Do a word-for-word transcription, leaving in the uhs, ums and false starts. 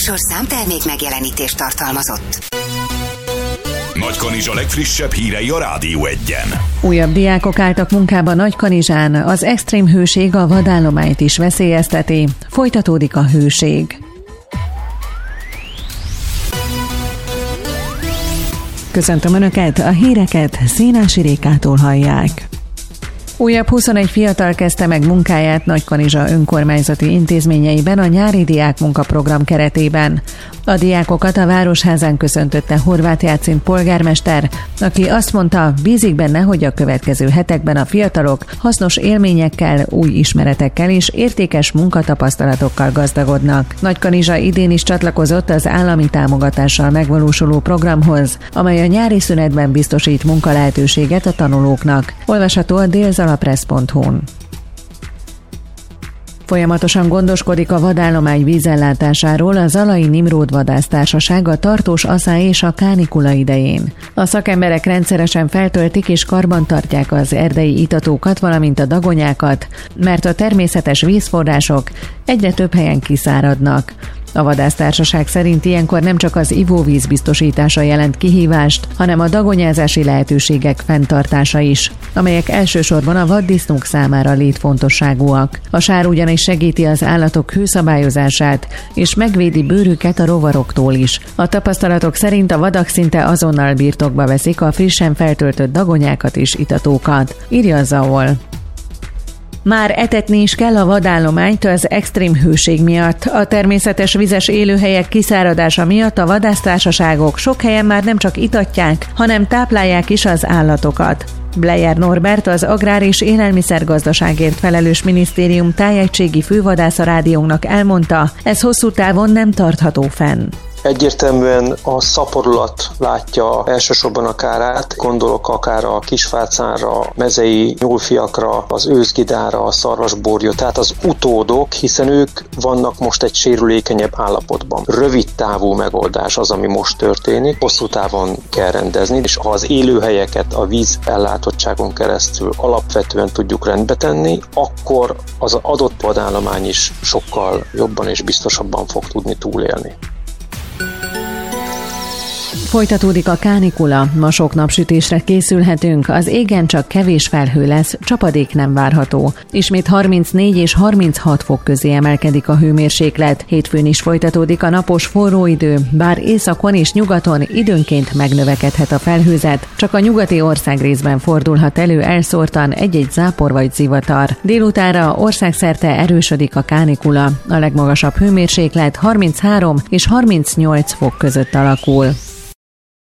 műsor számtermék megjelenítést tartalmazott. Nagykanizsa legfrissebb hírei a Rádió Egyen. Újabb diákok álltak munkába Nagykanizsán, az extrém hőség a vadállományt is veszélyezteti. Folytatódik a hőség. Köszöntöm Önöket, a híreket Szénási Rékától hallják. Újabb huszonegy fiatal kezdte meg munkáját Nagykanizsa önkormányzati intézményeiben a nyári diákmunkaprogram keretében. A diákokat a Városházán köszöntötte Horváth Jácin polgármester, aki azt mondta, bízik benne, hogy a következő hetekben a fiatalok hasznos élményekkel, új ismeretekkel és értékes munkatapasztalatokkal gazdagodnak. Nagykanizsa idén is csatlakozott az állami támogatással megvalósuló programhoz, amely a nyári szünetben biztosít munkalehetőséget a tanulóknak. Olvasható a délzalapress pont hu-n. Folyamatosan gondoskodik a vadállomány vízellátásáról a Zalai Nimród Vadásztársaság a tartós aszály és a kánikula idején. A szakemberek rendszeresen feltöltik és karbantartják az erdei itatókat, valamint a dagonyákat, mert a természetes vízforrások egyre több helyen kiszáradnak. A vadásztársaság szerint ilyenkor nem csak az ivóvíz biztosítása jelent kihívást, hanem a dagonyázási lehetőségek fenntartása is, amelyek elsősorban a vaddisznók számára létfontosságúak. A sár ugyanis segíti az állatok hőszabályozását, és megvédi bőrüket a rovaroktól is. A tapasztalatok szerint a vadak szinte azonnal birtokba veszik a frissen feltöltött dagonyákat és itatókat, írja a Zaol. Már etetni is kell a vadállományt az extrém hőség miatt. A természetes vizes élőhelyek kiszáradása miatt a vadásztársaságok sok helyen már nem csak itatják, hanem táplálják is az állatokat. Bleyer Norbert, az Agrár- és Élelmiszergazdaságért felelős minisztérium tájegységi fővadásza rádiónknak elmondta, ez hosszú távon nem tartható fenn. Egyértelműen a szaporulat látja elsősorban a kárát, gondolok akár a kisfácánra, mezei nyúlfiakra, az őszgidára, a szarvasborjú, tehát az utódok, hiszen ők vannak most egy sérülékenyebb állapotban. Rövid távú megoldás az, ami most történik, hosszú távon kell rendezni, és ha az élőhelyeket a víz ellátottságon keresztül alapvetően tudjuk rendbe tenni, akkor az adott vadállomány is sokkal jobban és biztosabban fog tudni túlélni. Folytatódik a kánikula, ma sok napsütésre készülhetünk, az égen csak kevés felhő lesz, csapadék nem várható. Ismét harmincnégy és harminchat fok közé emelkedik a hőmérséklet, hétfőn is folytatódik a napos forró idő, bár északon és nyugaton időnként megnövekedhet a felhőzet, csak a nyugati országrészben fordulhat elő elszórtan egy-egy zápor vagy zivatar. Délutánra országszerte erősödik a kánikula, a legmagasabb hőmérséklet harminchárom és harmincnyolc fok között alakul.